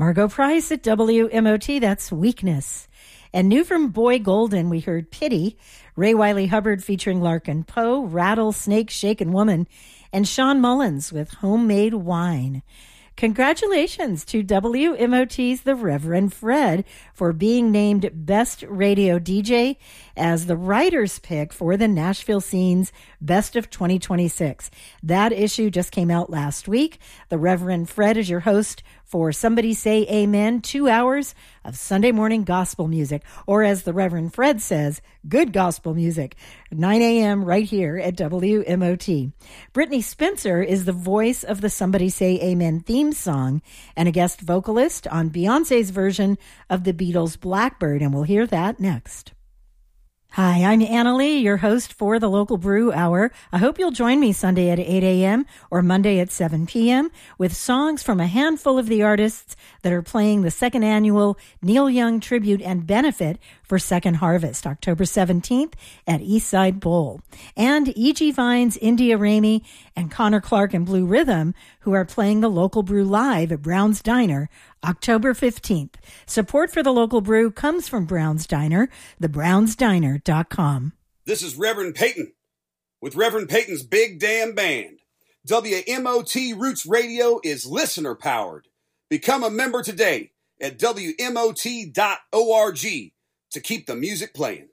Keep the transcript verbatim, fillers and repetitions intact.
Margot Price at W M O T, that's Weakness. And new from Boy Golden, we heard Pity, Ray Wiley Hubbard featuring Larkin Poe, Rattlesnake Shaken Woman, and Sean Mullins with Homemade Wine. Congratulations to W M O T's The Reverend Fred for being named Best Radio D J as the writer's pick for the Nashville Scene's Best of twenty twenty-six. That issue just came out last week. The Reverend Fred is your host for Somebody Say Amen, two hours of Sunday morning gospel music, or as the Reverend Fred says, good gospel music, nine a.m. right here at W M O T. Brittany Spencer is the voice of the Somebody Say Amen theme song and a guest vocalist on Beyonce's version of the Beatles' Blackbird, and we'll hear that next. Hi, I'm Anna Lee, your host for the Local Brew Hour. I hope you'll join me Sunday at eight a.m. or Monday at seven p.m. with songs from a handful of the artists that are playing the second annual Neil Young Tribute and Benefit for Second Harvest, October seventeenth at Eastside Bowl. And E G. Vines, India Ramey, and Connor Clark and Blue Rhythm, who are playing the Local Brew live at Brown's Diner October fifteenth. Support for the Local Brew comes from Brown's Diner, the browns diner dot com. This is Reverend Peyton with Reverend Peyton's Big Damn Band. W M O T Roots Radio is listener powered. Become a member today at W M O T dot org to keep the music playing.